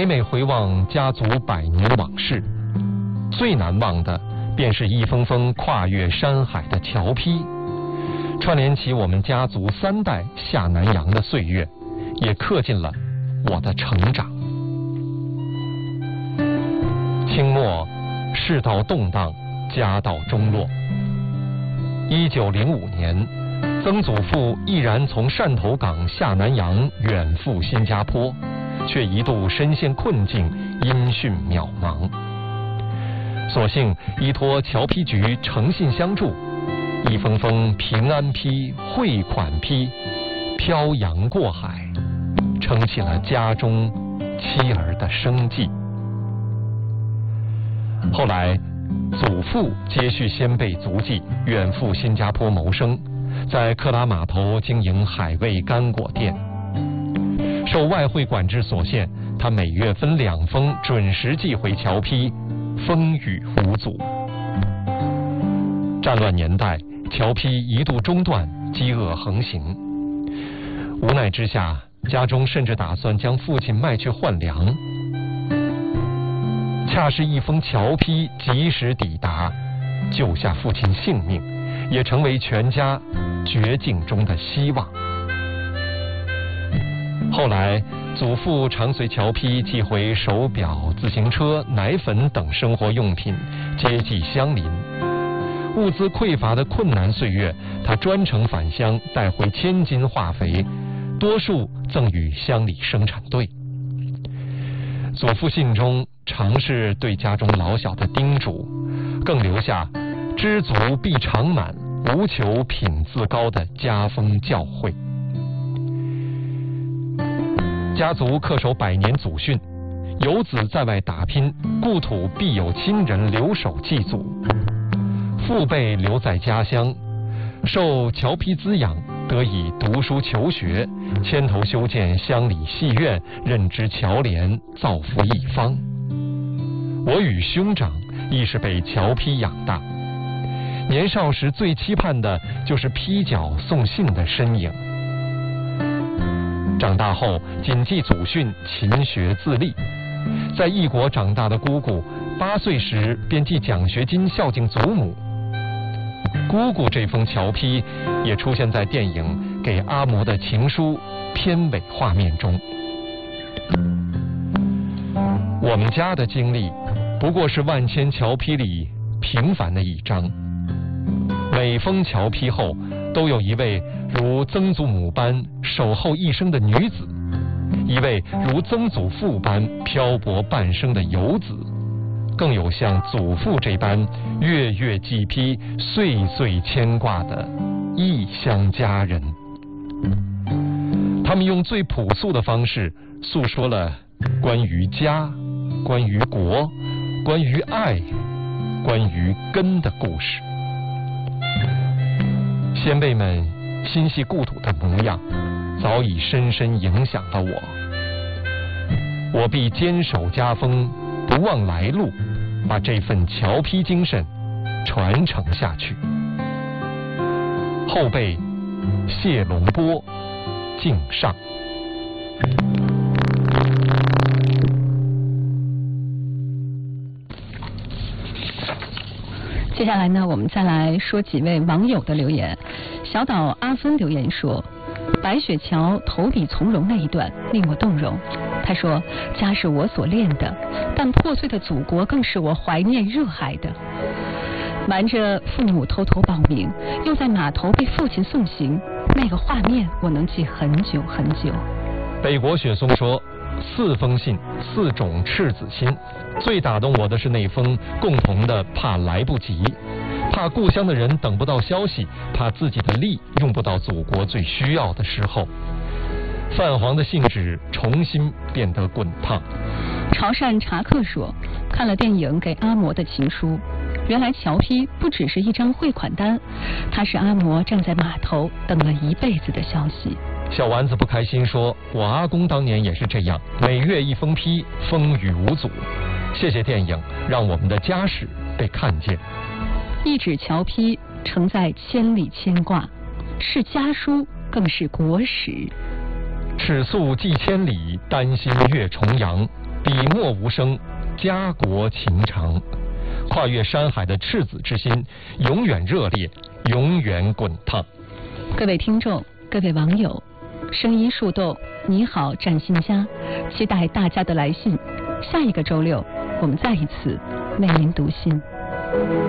每每回望家族百年往事，最难忘的便是一封封跨越山海的桥批，串联起我们家族3代下南洋的岁月，也刻进了我的成长。清末世道动荡，家道中落。1905年，曾祖父毅然从汕头港下南洋远赴新加坡，却一度身陷困境，音讯渺茫。所幸依托侨批局诚信相助，一封封平安批、汇款批漂洋过海，撑起了家中妻儿的生计。后来祖父接续先辈足迹，远赴新加坡谋生，在克拉码头经营海味干果店。受外汇管制所限，他每月分2封准时寄回侨批，风雨无阻。战乱年代，侨批一度中断，饥饿横行。无奈之下，家中甚至打算将父亲卖去换粮。恰是一封侨批及时抵达，救下父亲性命，也成为全家绝境中的希望。后来祖父常随侨批寄回手表、自行车、奶粉等生活用品，接济乡邻。物资匮乏的困难岁月，他专程返乡带回1000斤化肥，多数赠与乡里生产队。祖父信中常是对家中老小的叮嘱，更留下知足必常满，无求品自高的家风教诲。家族恪守100年祖训，游子在外打拼，故土必有亲人留守祭祖。父辈留在家乡，受侨批滋养，得以读书求学，牵头修建乡里戏院，任职侨联，造福一方。我与兄长亦是被侨批养大，年少时最期盼的就是批角送信的身影。长大后谨记祖训，勤学自立。在异国长大的姑姑，8岁时便寄奖学金孝敬祖母。姑姑这封侨批也出现在电影《给阿嬷的情书》片尾画面中。我们家的经历不过是万千侨批里平凡的一章。每封侨批后，都有一位如曾祖母般守候一生的女子，一位如曾祖父般漂泊半生的游子，更有像祖父这般月月寄批、岁岁牵挂的异乡家人。他们用最朴素的方式诉说了关于家、关于国、关于爱、关于根的故事。先辈们心系故土的模样，早已深深影响了我。我必坚守家风，不忘来路，把这份侨批精神传承下去。后辈谢龙波敬上。 接下来呢，我们再来说几位网友的留言。小岛阿芬留言说，白雪桥投笔从戎那一段令我动容。他说，家是我所恋的，但破碎的祖国更是我怀念热爱的。瞒着父母偷偷报名，又在码头被父亲送行，那个画面我能记很久很久。 北国雪松说，4封信，4种赤子心，最打动我的是那封共同的怕来不及，怕故乡的人等不到消息，怕自己的力用不到祖国最需要的时候。泛黄的信纸重新变得滚烫。 潮汕茶客说，看了电影《给阿嬷的情书》，原来侨批不只是一张汇款单，它是阿嬷站在码头等了一辈子的消息。 小丸子不开心说，我阿公当年也是这样，每月1封批，风雨无阻。谢谢电影，让我们的家史被看见。 一纸侨批承载千里牵挂，是家书更是国史。 尺素寄千里，丹心越重阳。 笔墨无声，家国情长。跨越山海的赤子之心，永远热烈，永远滚烫。 各位听众，各位网友，声音树洞，你好，占星家，期待大家的来信。下一个周六，我们再一次为您读信。